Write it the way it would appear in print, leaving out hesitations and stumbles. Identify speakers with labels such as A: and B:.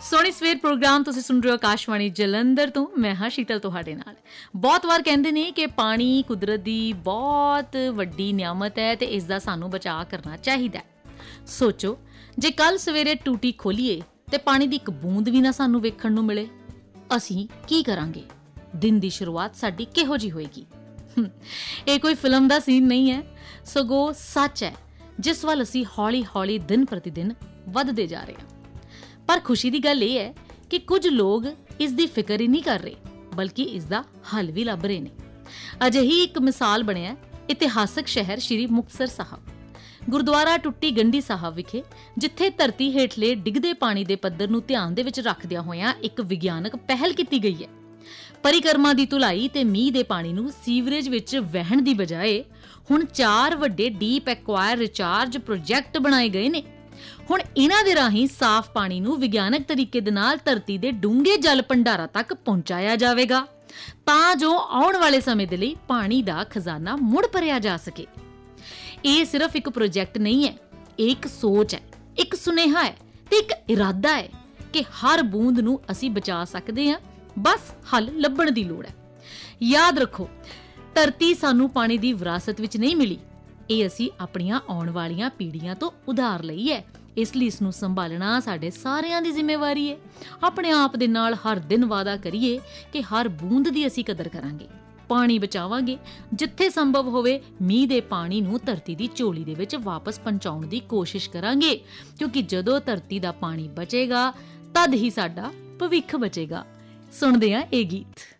A: ਸੋਹਣੀ ਸਵੇਰ ਪ੍ਰੋਗਰਾਮ ਤੁਸੀਂ ਸੁਣ ਰਹੇ ਹੋ ਆਕਾਸ਼ਵਾਣੀ ਜਲੰਧਰ ਤੋਂ। ਮੈਂ ਹਾਂ ਸ਼ੀਤਲ ਤੁਹਾਡੇ ਨਾਲ। ਬਹੁਤ ਵਾਰ ਕਹਿੰਦੇ ਨੇ ਕਿ ਪਾਣੀ ਕੁਦਰਤ ਦੀ ਬਹੁਤ ਵੱਡੀ ਨਿਆਮਤ ਹੈ ਤੇ ਇਸ ਦਾ ਸਾਨੂੰ ਬਚਾਅ ਕਰਨਾ ਚਾਹੀਦਾ ਹੈ। ਸੋਚੋ, ਜੇ ਕੱਲ ਸਵੇਰੇ ਟੂਟੀ ਖੋਲੀਏ ਤੇ ਪਾਣੀ ਦੀ ਇੱਕ ਬੂੰਦ ਵੀ ਨਾ ਸਾਨੂੰ ਵੇਖਣ ਨੂੰ ਮਿਲੇ, ਅਸੀਂ ਕੀ ਕਰਾਂਗੇ? ਦਿਨ ਦੀ ਸ਼ੁਰੂਆਤ ਸਾਡੀ ਕਿਹੋ ਜਿਹੀ ਹੋਏਗੀ? ਇਹ ਕੋਈ ਫਿਲਮ ਦਾ ਸੀਨ ਨਹੀਂ ਹੈ, ਸਗੋਂ ਸੱਚ ਹੈ ਜਿਸ ਵੱਲ ਅਸੀਂ ਹੌਲੀ ਹੌਲੀ ਦਿਨ ਪ੍ਰਤੀ ਦਿਨ ਵੱਧਦੇ ਜਾ ਰਹੇ ਹਾਂ। ਪਰ ਖੁਸ਼ੀ ਦੀ ਗੱਲ ਇਹ ਹੈ ਕਿ ਕੁਝ ਲੋਕ ਇਸ ਦੀ ਫਿਕਰ ਹੀ ਨਹੀਂ ਕਰ ਰਹੇ, ਬਲਕਿ ਇਸ ਦਾ ਹੱਲ ਵੀ ਲੱਭ ਰਹੇ ਨੇ। ਅਜਿਹੀ ਇੱਕ ਮਿਸਾਲ ਬਣਿਆ ਇਤਿਹਾਸਕ ਸ਼ਹਿਰ ਸ਼੍ਰੀ ਮੁਕਤਸਰ ਸਾਹਿਬ। ਗੁਰਦੁਆਰਾ ਟੁੱਟੀ ਗੰਢੀ ਸਾਹਿਬ ਵਿਖੇ, ਜਿੱਥੇ ਧਰਤੀ ਹੇਠਲੇ ਡਿੱਗਦੇ ਪਾਣੀ ਦੇ ਪੱਧਰ ਨੂੰ ਧਿਆਨ ਦੇ ਵਿੱਚ ਰੱਖਦਿਆਂ ਹੋਇਆਂ ਇੱਕ ਵਿਗਿਆਨਕ ਪਹਿਲ ਕੀਤੀ ਗਈ ਹੈ। ਪਰਿਕਰਮਾ ਦੀ ਧੁਲਾਈ ਤੇ ਮੀਂਹ ਦੇ ਪਾਣੀ ਨੂੰ ਸੀਵਰੇਜ ਵਿੱਚ ਵਹਿਣ ਦੀ ਬਜਾਏ ਹੁਣ 4 ਵੱਡੇ ਡੀਪ ਐਕਵਾਇਰ ਰਿਚਾਰਜ ਪ੍ਰੋਜੈਕਟ ਬਣਾਏ ਗਏ ਨੇ। ਹੁਣ ਇਹਨਾਂ ਦੇ ਰਾਹੀਂ ਸਾਫ਼ ਪਾਣੀ ਨੂੰ ਵਿਗਿਆਨਕ ਤਰੀਕੇ ਦੇ ਨਾਲ ਧਰਤੀ ਦੇ ਡੂੰਘੇ ਜਲ ਭੰਡਾਰਾਂ ਤੱਕ ਪਹੁੰਚਾਇਆ ਜਾਵੇਗਾ, ਤਾਂ ਜੋ ਆਉਣ ਵਾਲੇ ਸਮੇਂ ਦੇ ਲਈ ਪਾਣੀ ਦਾ ਖਜ਼ਾਨਾ ਮੁੜ ਭਰਿਆ ਜਾ ਸਕੇ। ਇਹ ਸਿਰਫ ਇੱਕ ਪ੍ਰੋਜੈਕਟ ਨਹੀਂ ਹੈ, ਇਹ ਇੱਕ ਸੋਚ ਹੈ, ਇੱਕ ਸੁਨੇਹਾ ਹੈ ਤੇ ਇੱਕ ਇਰਾਦਾ ਹੈ ਕਿ ਹਰ ਬੂੰਦ ਨੂੰ ਅਸੀਂ ਬਚਾ ਸਕਦੇ ਹਾਂ। ਬਸ ਹੱਲ ਲੱਭਣ ਦੀ ਲੋੜ ਹੈ। ਯਾਦ ਰੱਖੋ, ਧਰਤੀ ਸਾਨੂੰ ਪਾਣੀ ਦੀ ਵਿਰਾਸਤ ਵਿੱਚ ਨਹੀਂ ਮਿਲੀ, ਇਹ ਅਸੀਂ ਆਪਣੀਆਂ ਆਉਣ ਵਾਲੀਆਂ ਪੀੜ੍ਹੀਆਂ ਤੋਂ ਉਧਾਰ ਲਈ ਹੈ। ਇਸ ਲਈ ਇਸ ਨੂੰ ਸੰਭਾਲਣਾ ਸਾਡੇ ਸਾਰਿਆਂ ਦੀ ਜ਼ਿੰਮੇਵਾਰੀ ਹੈ। ਆਪਣੇ ਆਪ ਦੇ ਨਾਲ ਹਰ ਦਿਨ ਵਾਅਦਾ ਕਰੀਏ ਕਿ ਹਰ ਬੂੰਦ ਦੀ ਅਸੀਂ ਕਦਰ ਕਰਾਂਗੇ, ਪਾਣੀ ਬਚਾਵਾਂਗੇ। ਜਿੱਥੇ ਸੰਭਵ ਹੋਵੇ ਮੀਂਹ ਦੇ ਪਾਣੀ ਨੂੰ ਧਰਤੀ ਦੀ ਝੋਲੀ ਦੇ ਵਿੱਚ ਵਾਪਸ ਪਹੁੰਚਾਉਣ ਦੀ ਕੋਸ਼ਿਸ਼ ਕਰਾਂਗੇ, ਕਿਉਂਕਿ ਜਦੋਂ ਧਰਤੀ ਦਾ ਪਾਣੀ ਬਚੇਗਾ ਤਦ ਹੀ ਸਾਡਾ ਭਵਿੱਖ ਬਚੇਗਾ। ਸੁਣਦੇ ਹਾਂ ਇਹ ਗੀਤ।